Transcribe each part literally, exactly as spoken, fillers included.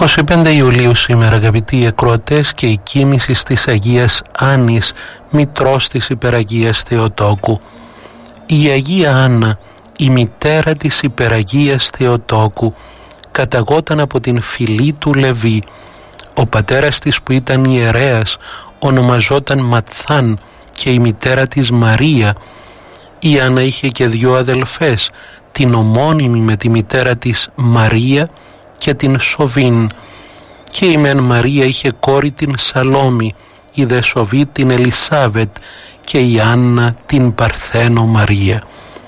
είκοσι πέντε Ιουλίου σήμερα, αγαπητοί ακροατές, και η κοίμηση της Αγίας Άννης, μητρός της Υπεραγίας Θεοτόκου. Η Αγία Άννα, η μητέρα της Υπεραγίας Θεοτόκου, καταγόταν από την φυλή του Λεβί. Ο πατέρας της, που ήταν ιερέας, ονομαζόταν Ματθάν, και η μητέρα της Μαρία. Η Άννα είχε και δυο αδελφές, την ομώνυμη με τη μητέρα της Μαρία και την Σοβίν. Και η μεν Μαρία είχε κόρη την Σαλόμη, η δε Σοβή την Ελισάβετ, και η Άννα την Παρθένο Μαρία.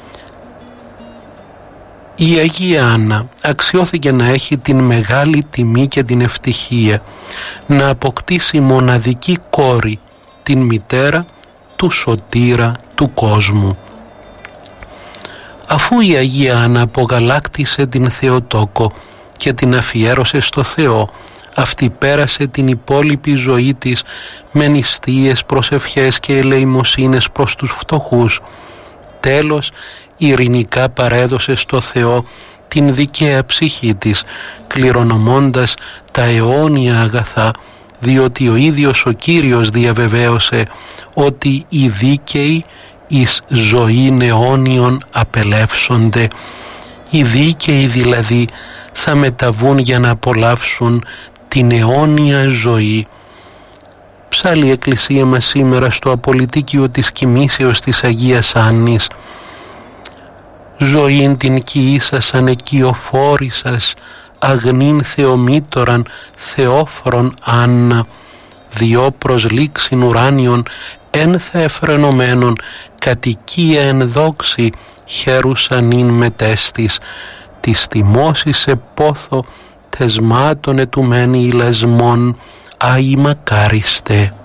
Η Αγία Άννα αξιώθηκε να έχει την μεγάλη τιμή και την ευτυχία να αποκτήσει μοναδική κόρη, την μητέρα του Σωτήρα του κόσμου. Αφού η Αγία Άννα απογαλάκτησε την Θεοτόκο και την αφιέρωσε στο Θεό, αυτή πέρασε την υπόλοιπη ζωή της με νηστείες, προσευχές και ελεημοσύνες προς τους φτωχούς. Τέλος, ειρηνικά παρέδωσε στο Θεό την δικαία ψυχή της, κληρονομώντας τα αιώνια αγαθά, διότι ο ίδιος ο Κύριος διαβεβαίωσε ότι οι δίκαιοι εις ζωήν αιώνιον απελεύσονται. Οι δίκαιοι δηλαδή θα μεταβούν για να απολαύσουν την αιώνια ζωή. Ψάλλει η Εκκλησία μας σήμερα στο απολυτίκιο της κοιμήσεως της Αγίας Άννης. Ζωήν την κοιήσασαν εκειοφόρησας, αγνήν Θεομήτωραν, Θεόφρον Άννα, διό προσλήξιν ουράνιον, εν θεεφρενωμένων, κατοικία εν δόξη, χέρουσαν ειν μετέστης, της τιμώσης σε πόθο, τεσμάτων ετουμένη ηλασμών, άι μακάριστε.